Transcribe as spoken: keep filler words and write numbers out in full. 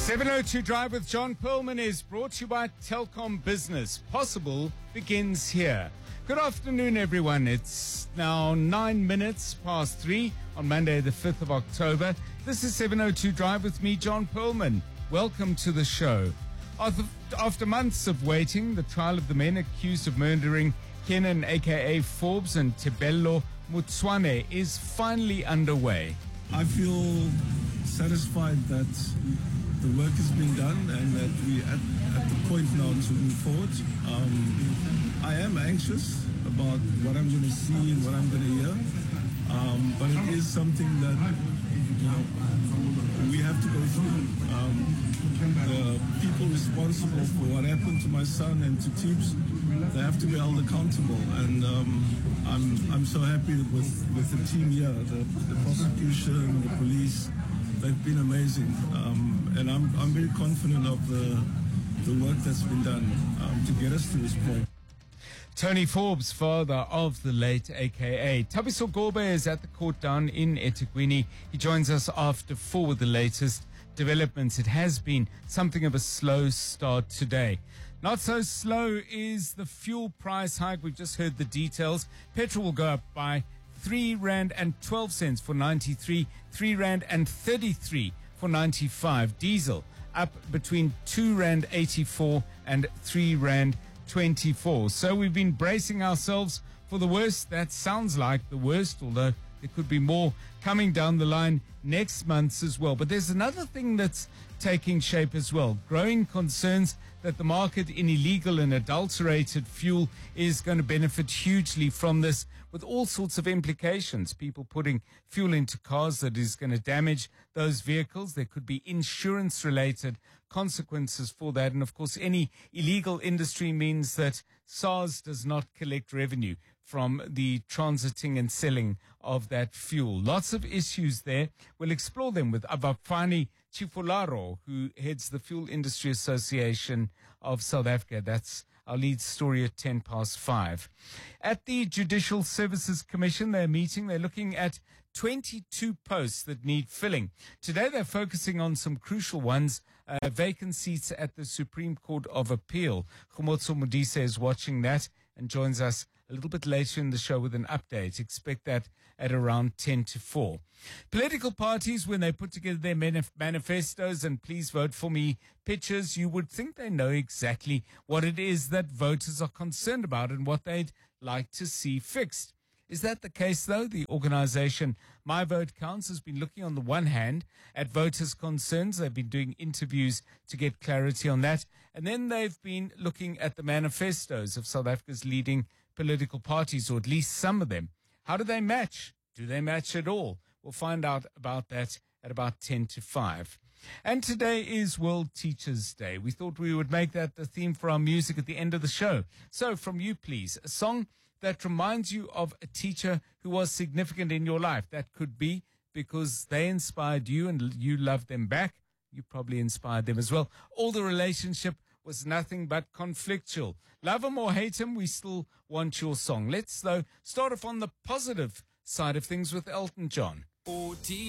seven oh two Drive with John Perlman is brought to you by Telkom Business. Possible begins here. Good afternoon, everyone. It's now nine minutes past three on Monday, the fifth of October. This is seven oh two Drive with me, John Perlman. Welcome to the show. After, after months of waiting, the trial of the men accused of murdering Kenan, aka Forbes, and Tebello Mutswane is finally underway. I feel satisfied that the work has been done and that we're at, at the point now to move forward. Um, I am anxious about what I'm going to see and what I'm going to hear, um, but it is something that, you know, we have to go through. Um, the people responsible for what happened to my son and to Teeps, they have to be held accountable, and um, I'm I'm so happy with with the team here, the, the prosecution, the police. They've been amazing, um, and I'm I'm very confident of the the work that's been done um, to get us to this point. Tony Forbes, father of the late A K A. Thabiso Gobe is at the court down in eThekwini. He joins us after four with the latest developments. It has been something of a slow start today. Not so slow is the fuel price hike. We've just heard the details. Petrol will go up by three rand and twelve cents for ninety-three, three rand and thirty-three for ninety-five. Diesel up between two rand eighty-four and three rand twenty-four. So we've been bracing ourselves for the worst. That sounds like the worst, although there could be more coming down the line next month as well. But there's another thing that's taking shape as well. Growing concerns that the market in illegal and adulterated fuel is going to benefit hugely from this, with all sorts of implications. People putting fuel into cars that is going to damage those vehicles. There could be insurance-related consequences for that. And, of course, any illegal industry means that SARS does not collect revenue from the transiting and selling of that fuel. Lots of issues there. We'll explore them with Abafani Chifularo, who heads the Fuel Industry Association of South Africa. That's our lead story at ten past five. At the Judicial Services Commission, they're meeting. They're looking at twenty-two posts that need filling. Today, they're focusing on some crucial ones, uh, vacant seats at the Supreme Court of Appeal. Khomotso Modise is watching that and joins us a little bit later in the show with an update. Expect that at around ten to four. Political parties, when they put together their manif- manifestos and please vote for me pictures, you would think they know exactly what it is that voters are concerned about and what they'd like to see fixed. Is that the case, though? The organization My Vote Counts has been looking on the one hand at voters' concerns. They've been doing interviews to get clarity on that. And then they've been looking at the manifestos of South Africa's leading political parties, or at least some of them. How do they match? Do they match at all? We'll find out about that at about ten to five. And today is World Teachers' Day. We thought we would make that the theme for our music at the end of the show. So from you, please, a song that reminds you of a teacher who was significant in your life. That could be because they inspired you and you loved them back. You probably inspired them as well. Or the relationship was nothing but conflictual. Love him or hate him, we still want your song. Let's, though, start off on the positive side of things with Elton John.